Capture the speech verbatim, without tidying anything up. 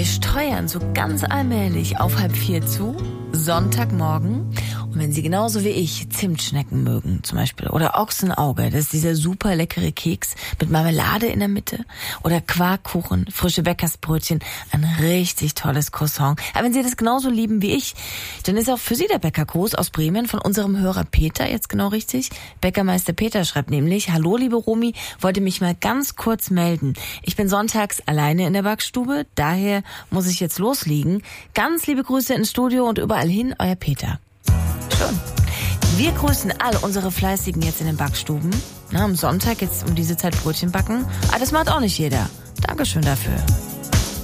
wir steuern so ganz allmählich auf halb vier zu, Sonntagmorgen. Und wenn Sie genauso wie ich Zimtschnecken mögen zum Beispiel oder Ochsenauge, das ist dieser super leckere Keks mit Marmelade in der Mitte oder Quarkkuchen, frische Bäckersbrötchen, ein richtig tolles Croissant. Aber wenn Sie das genauso lieben wie ich, dann ist auch für Sie der Bäckergruß aus Bremen von unserem Hörer Peter jetzt genau richtig. Bäckermeister Peter schreibt nämlich: Hallo liebe Romy, wollte mich mal ganz kurz melden. Ich bin sonntags alleine in der Backstube, daher muss ich jetzt loslegen. Ganz liebe Grüße ins Studio und überall hin, euer Peter. Schon. Wir grüßen all unsere Fleißigen jetzt in den Backstuben. Na, am Sonntag jetzt um diese Zeit Brötchen backen. Aber das macht auch nicht jeder. Dankeschön dafür.